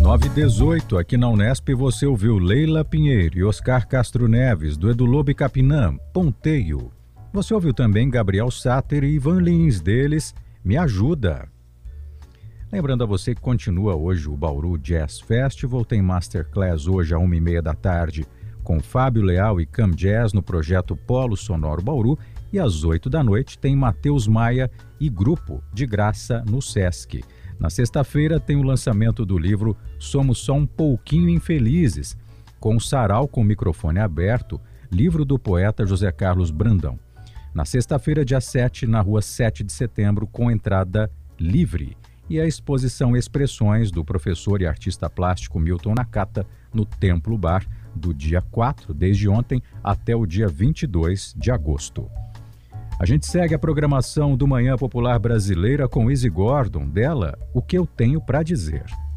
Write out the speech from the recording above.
9h18, aqui na Unesp você ouviu Leila Pinheiro e Oscar Castro Neves, do Edulobe Capinã, Ponteio. Você ouviu também Gabriel Sáter e Ivan Lins, deles Me Ajuda. Lembrando a você que continua hoje o Bauru Jazz Festival, tem Masterclass hoje às 1h30 da tarde com Fábio Leal e Cam Jazz no projeto Polo Sonoro Bauru, e às 8 da noite tem Matheus Maia e Grupo, de graça no Sesc. Na sexta-feira tem o lançamento do livro Somos Só um Pouquinho Infelizes, com o Sarau com o microfone aberto, livro do poeta José Carlos Brandão. Na sexta-feira, dia 7, na rua 7 de setembro, com entrada livre. E a exposição Expressões do professor e artista plástico Milton Nakata no Templo Bar, do dia 4, desde ontem, até o dia 22 de agosto. A gente segue a programação do Manhã Popular Brasileira com Izzy Gordon, dela O Que Eu Tenho Pra Dizer.